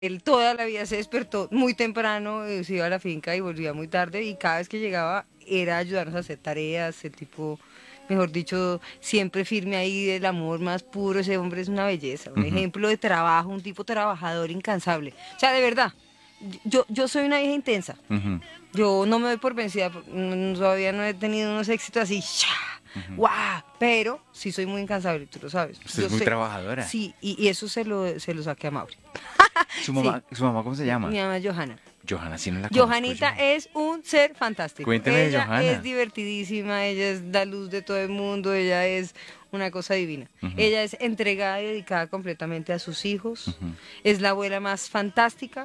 Él toda la vida se despertó muy temprano, se iba a la finca y volvía muy tarde y cada vez que llegaba era ayudarnos a hacer tareas, el tipo, mejor dicho, siempre firme ahí del amor más puro, ese hombre es una belleza, un Ujú, ejemplo de trabajo, un tipo trabajador incansable. O sea, de verdad, yo soy una vieja intensa, ujú, yo no me doy por vencida, todavía no he tenido unos éxitos así, ¡sha! ujú. ¡Guau! Pero sí soy muy incansable, tú lo sabes. Usted Yo es muy sé, trabajadora. sí, y eso se lo saqué a Mauri. Sí, Su mamá cómo se mi llama? mamá es Johanna. Johanna, sí no la conozco Johanita yo. es un ser fantástico. Cuénteme de Ella es Johanna. divertidísima, ella es la luz de todo el mundo, ella es una cosa divina. Ujú, Ella es entregada y dedicada completamente a sus hijos. ujú, Es la abuela más fantástica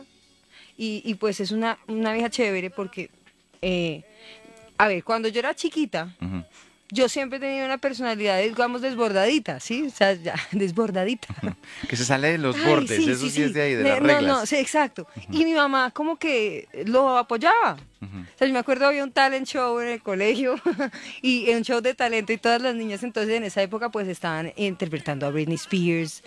y pues es una vieja chévere porque, eh, a ver, cuando yo era chiquita, ujú. yo siempre he tenido una personalidad, digamos, desbordadita, ¿sí? O sea, ya, desbordadita. Que se sale de los Ay, bordes, sí, eso sí, sí es sí. de ahí, de las No, no, reglas. sí, exacto. Ujú, Y mi mamá como que lo apoyaba. ujú, O sea, yo me acuerdo había un talent show en el colegio y un show de talento y todas las niñas entonces en esa época pues estaban interpretando a Britney Spears,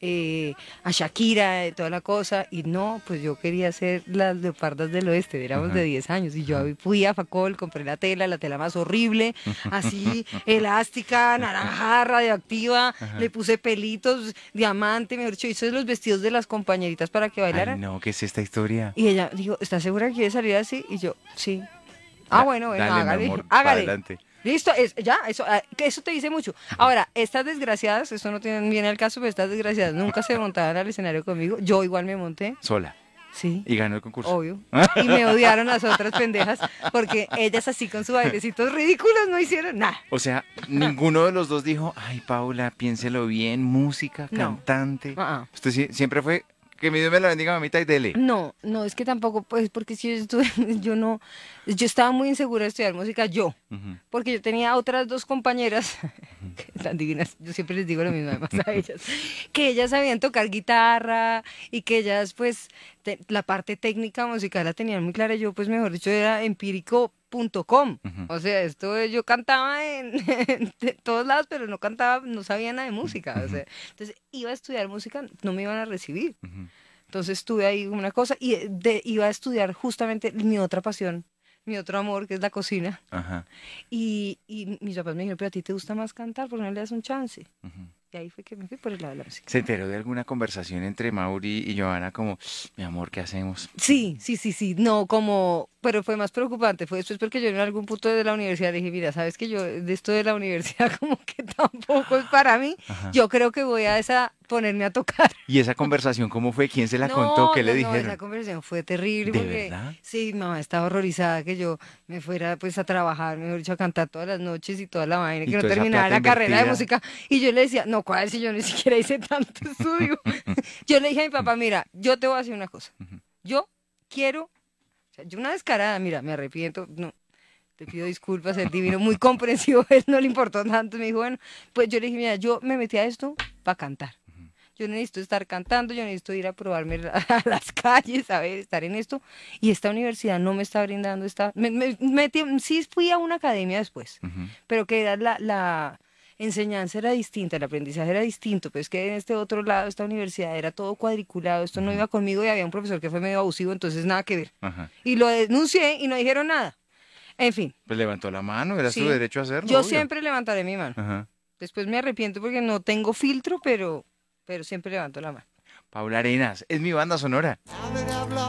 a Shakira, toda la cosa. Y no, pues yo quería ser las leopardas del oeste, éramos de ajá, 10 años. Y yo ajá. fui a Facol, compré la tela más horrible, así, elástica, naranja, radioactiva, le Ajá. puse pelitos, diamante, mejor dicho, hice los vestidos de las compañeritas para que Ay, bailaran. no, ¿qué es esta historia? Y ella dijo, ¿estás segura que quiere salir así? Y yo, sí. Ah, bueno, bueno, Dale, mi hágale, amor, para hágale. adelante. Listo, ya, que eso te dice mucho. Ahora, estas desgraciadas, eso no tiene bien el caso, pero estas desgraciadas nunca se montaban al escenario conmigo. Yo igual me monté, Sola. sí, Y ganó el concurso. obvio. Y me odiaron las otras pendejas, porque ellas así con sus bailecitos ridículos no hicieron nada. O sea, ninguno de los dos dijo, ay, Paula, piénselo bien, música, No. cantante. Ah, ah. Usted siempre fue, que mi Dios me la bendiga, mamita, y dele. No, no, es que tampoco, pues, porque si yo estuve, yo no, yo estaba muy insegura de estudiar música, yo, Ujú, porque yo tenía otras dos compañeras, ujú. tan divinas, yo siempre les digo lo mismo además a ellas, que ellas sabían tocar guitarra y que ellas, pues, la parte técnica musical la tenían muy clara, yo, pues, mejor dicho, era empírico.com. Ujú, O sea, yo cantaba en todos lados, pero no cantaba, no sabía nada de música. O ujú, sea, entonces iba a estudiar música, no me iban a recibir. ujú. Entonces tuve ahí una cosa y iba a estudiar justamente mi otra pasión, mi otro amor, que es la cocina. Ajá. Y mis papás me dijeron, pero a ti te gusta más cantar, ¿por qué no le das un chance? Ujú. Y ahí fue que me fui por el lado de la música. ¿Se enteró de alguna conversación entre Mauri y Johanna como, mi amor, ¿qué hacemos? Sí, sí, sí, sí, no, como, pero fue más preocupante, fue después porque yo en algún punto de la universidad dije, mira, sabes que yo de esto de la universidad como que tampoco es para mí, Ajá. yo creo que voy a ponerme a tocar. ¿Y esa conversación cómo fue? ¿Quién se la contó? No, ¿Qué le no, no, esa dijeron? conversación fue terrible ¿De porque verdad? sí, mi mamá estaba horrorizada que yo me fuera pues a trabajar, mejor dicho, a cantar todas las noches y toda la vaina, ¿Y que no toda esa terminara plata la carrera de invertida? música. Y yo le decía, no, ¿cuál? Si yo ni siquiera hice tanto estudio. Yo le dije a mi papá, mira, yo te voy a decir una cosa. Ujú, Yo quiero, o sea, yo una descarada, mira, me arrepiento, no, te pido disculpas, el divino, muy comprensivo, él no le importó tanto. Me dijo, bueno, pues yo le dije, mira, yo me metí a esto para cantar. ujú, Yo necesito estar cantando, yo necesito ir a probarme a las calles, a ver, estar en esto. Y esta universidad no me está brindando esta... sí fui a una academia después, ujú, pero que era la enseñanza era distinta, el aprendizaje era distinto, pero es que en este otro lado, esta universidad era todo cuadriculado, esto no ujú. iba conmigo y había un profesor que fue medio abusivo, entonces nada que ver. Ajá. Y lo denuncié y no dijeron nada. En fin, Pues levantó la mano, era su sí, derecho a hacerlo, yo obvio. siempre levantaré mi mano. Ajá. Después me arrepiento porque no tengo filtro, pero siempre levanto la mano. Paula Arenas, es mi banda sonora.